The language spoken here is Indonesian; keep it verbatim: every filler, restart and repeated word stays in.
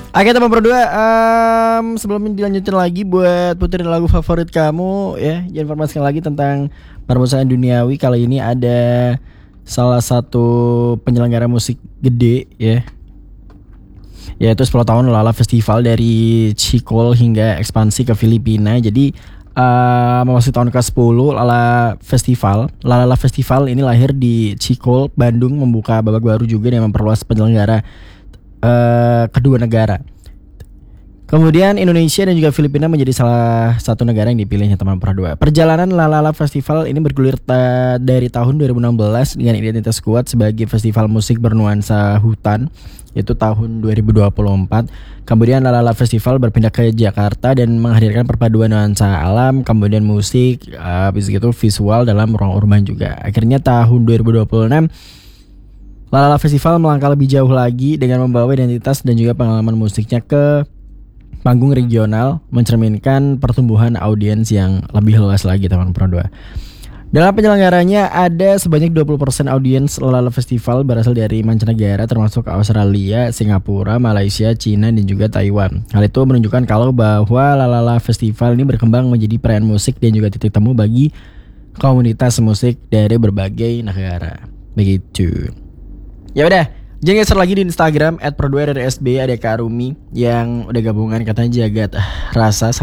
Oke teman berdua, um, sebelum dilanjutin lagi buat puterin lagu favorit kamu ya, informasikan lagi tentang permusikan duniawi. Kali ini ada salah satu penyelenggara musik gede ya, yaitu sepuluh tahun Lala Festival dari Cikol hingga ekspansi ke Filipina. Jadi uh, memasuki tahun ke sepuluh Lala Festival. Lala Festival ini lahir di Cikol, Bandung, membuka babak baru juga dengan memperluas penyelenggara uh, kedua negara. Kemudian Indonesia dan juga Filipina menjadi salah satu negara yang dipilihnya teman Pradua. Perjalanan Lala Festival ini bergulir ta- dari tahun dua ribu enam belas dengan identitas kuat sebagai festival musik bernuansa hutan, yaitu tahun dua ribu dua puluh empat. Kemudian Lala Festival berpindah ke Jakarta dan menghadirkan perpaduan nuansa alam, kemudian musik, habis itu visual dalam ruang urban juga. Akhirnya tahun dua ribu dua puluh enam Lala Festival melangkah lebih jauh lagi dengan membawa identitas dan juga pengalaman musiknya ke panggung regional, mencerminkan pertumbuhan audiens yang lebih luas lagi teman Pro dua. Dalam penyelenggaranya ada sebanyak dua puluh persen audiens Lala Festival berasal dari mancanegara termasuk Australia, Singapura, Malaysia, Cina dan juga Taiwan. Hal itu menunjukkan kalau bahwa Lala Festival ini berkembang menjadi perayaan musik dan juga titik temu bagi komunitas musik dari berbagai negara. Begitu. Ya udah, jangan geser lagi di Instagram et pro dua dari S B, ada Kak Rumi yang udah gabungan katanya jagat rasa.